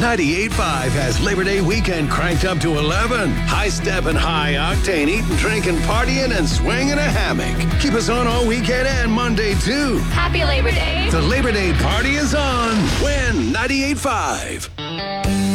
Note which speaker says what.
Speaker 1: 98.5 has Labor Day weekend cranked up to 11. High step and high octane, eating, drinking, partying, and swinging a hammock. Keep us on all weekend and Monday, too.
Speaker 2: Happy Labor Day.
Speaker 1: The Labor Day party is on. Win 98.5.